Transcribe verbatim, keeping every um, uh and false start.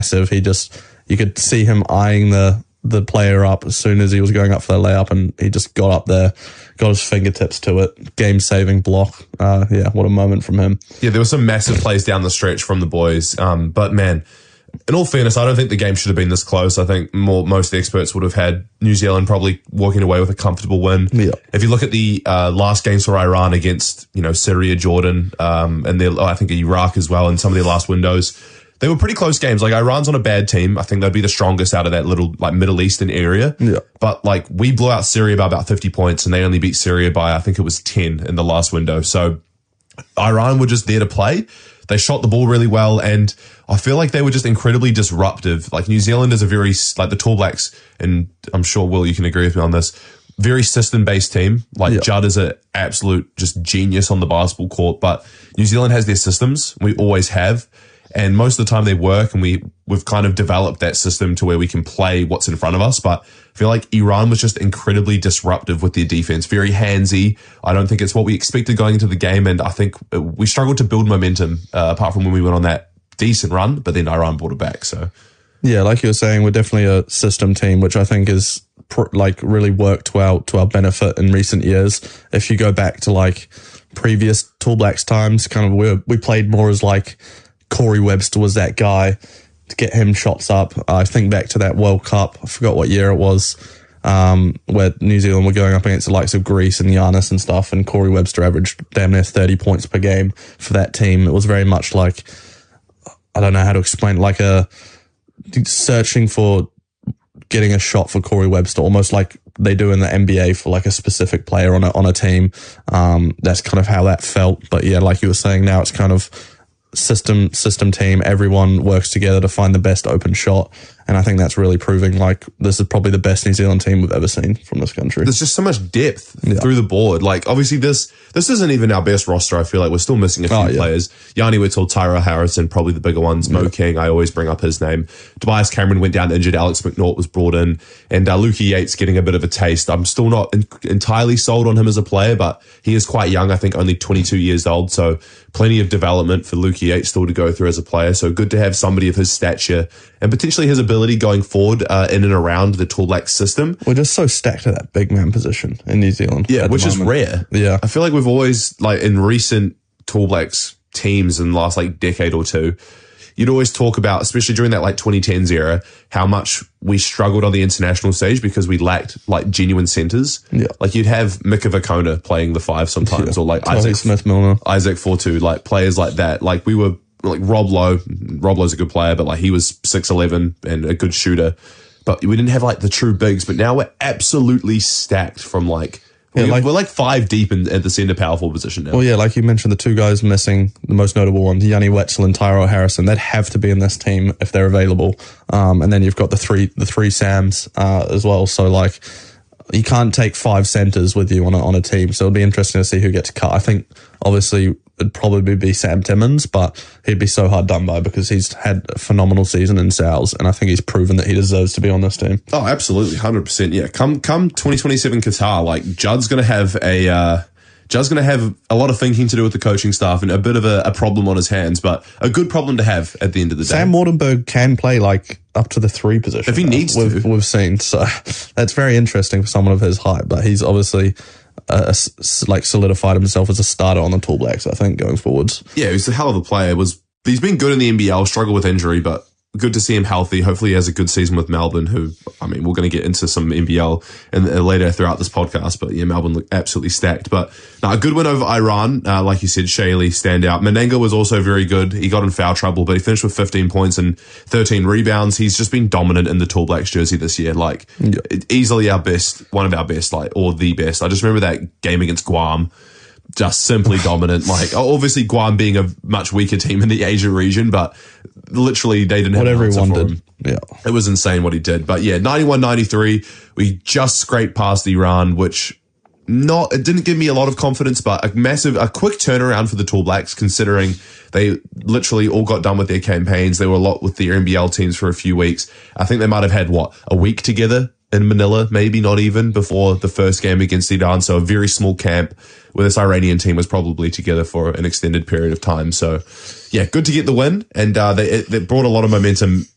massive. He just, you could see him eyeing the the player up as soon as he was going up for the layup, and he just got up there, got his fingertips to it. Game-saving block. Uh, yeah, what a moment from him. Yeah, there were some massive plays down the stretch from the boys. Um, but man, in all fairness, I don't think the game should have been this close. I think more, most of the experts would have had New Zealand probably walking away with a comfortable win. Yeah. If you look at the uh, last games for Iran against, you know, Syria, Jordan, um, and their, I think Iraq as well, in some of their last windows, they were pretty close games. Like, Iran's on a bad team. I think they'd be the strongest out of that little, like, Middle Eastern area. Yeah. But, like, we blew out Syria by about fifty points, and they only beat Syria by, I think it was ten in the last window. So Iran were just there to play. They shot the ball really well, and I feel like they were just incredibly disruptive. Like, New Zealand is a very, like, the Tall Blacks, and I'm sure, Will, you can agree with me on this, very system-based team. Like, yeah. Judd is an absolute just genius on the basketball court, but New Zealand has their systems. We always have. And most of the time they work, and we, we've kind of developed that system to where we can play what's in front of us. But I feel like Iran was just incredibly disruptive with their defense, very handsy. I don't think it's what we expected going into the game. And I think we struggled to build momentum, uh, apart from when we went on that decent run, but then Iran brought it back. So, yeah, like you were saying, we're definitely a system team, which I think is pr- like really worked to our, to our benefit in recent years. If you go back to like previous Tall Blacks times, kind of we we played more as like, Corey Webster was that guy to get him shots up. I think back to that World Cup. I forgot what year it was, um, where New Zealand were going up against the likes of Greece and Giannis and stuff, and Corey Webster averaged damn near thirty points per game for that team. It was very much like, I don't know how to explain it, like a searching for getting a shot for Corey Webster, almost like they do in the N B A for like a specific player on a, on a team. Um, that's kind of how that felt. But yeah, like you were saying, now it's kind of system system team. Everyone works together to find the best open shot, and I think that's really proving like this is probably the best New Zealand team we've ever seen from this country. There's just so much depth yeah. through the board. Like, obviously this this isn't even our best roster. I feel like we're still missing a few oh, yeah. players. Yanni Whittle, Tyra Harrison, probably the bigger ones. Mo yeah. King, I always bring up his name. Tobias Cameron went down injured. Alex McNaught was brought in, and uh, Lukey Yates getting a bit of a taste. I'm still not in- entirely sold on him as a player, but he is quite young. I think only twenty-two years old, so plenty of development for Lukey Yates still to go through as a player. So good to have somebody of his stature and potentially his ability going forward uh, in and around the Tall Blacks system. We're just so stacked at that big man position in New Zealand. Yeah, which is rare. Yeah. I feel like we've always, like in recent Tall Blacks teams in the last like decade or two, you'd always talk about, especially during that like twenty tens era, how much we struggled on the international stage because we lacked like genuine centers. Yeah. Like you'd have Mika Vakona playing the five sometimes, yeah. or like Tony Isaac Smith-Milner, Isaac Fortu, like players like that. Like we were like Rob Lowe. Rob Lowe's a good player, but like he was six eleven and a good shooter. But we didn't have like the true bigs. But now we're absolutely stacked from like. Yeah, we're, like, we're like five deep in, at the centre power forward position now. Well, yeah, like you mentioned, the two guys missing, the most notable ones, Yanni Wetzel and Tyro Harrison, they'd have to be in this team if they're available. Um, and then you've got the three, the three Sams, uh, as well. So like, you can't take five centres with you on a, on a team. So it'll be interesting to see who gets cut. I think obviously it'd probably be Sam Timmins, but he'd be so hard done by because he's had a phenomenal season in Sal's, and I think he's proven that he deserves to be on this team. Oh, absolutely, one hundred percent. Yeah, come come twenty twenty-seven Qatar, like Judd's going to have a uh, Judd's going to have a lot of thinking to do with the coaching staff and a bit of a, a problem on his hands, but a good problem to have at the end of the day. Sam Wardenberg can play like up to the three position if he needs we've, to. We've seen, so that's very interesting for someone of his height, but he's obviously Uh, like solidified himself as a starter on the Tall Blacks, I think, going forwards. Yeah, he's a hell of a player. Was he's been good in the N B L, struggled with injury, but good to see him healthy. Hopefully he has a good season with Melbourne, who, I mean, we're going to get into some N B L and uh, later throughout this podcast, but yeah, Melbourne look absolutely stacked. But no, a good win over Iran. Uh, like you said, Shayley standout. Menenga was also very good. He got in foul trouble, but he finished with fifteen points and thirteen rebounds. He's just been dominant in the Tall Blacks jersey this year. Like, yeah. easily our best, one of our best, like, or the best. I just remember that game against Guam. Just simply dominant. Like, obviously Guam being a much weaker team in the Asia region, but literally they didn't have what everyone did. Him. Yeah. It was insane what he did. But yeah, ninety-one ninety-three, we just scraped past Iran, which not, it didn't give me a lot of confidence, but a massive, a quick turnaround for the Tall Blacks, considering they literally all got done with their campaigns. They were a lot with the N B L teams for a few weeks. I think they might have had, what, a week together in Manila, maybe not even, before the first game against Iran. So a very small camp where this Iranian team was probably together for an extended period of time. So yeah, good to get the win. And uh, they, it, it brought a lot of momentum